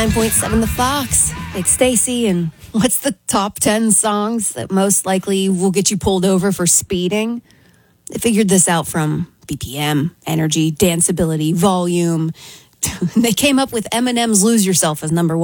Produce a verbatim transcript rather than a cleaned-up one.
ninety-nine point seven The Fox. It's Stacy, and what's the top ten songs that most likely will get you pulled over for speeding? They figured this out from B P M, energy, danceability, volume. They came up with Eminem's Lose Yourself as number one.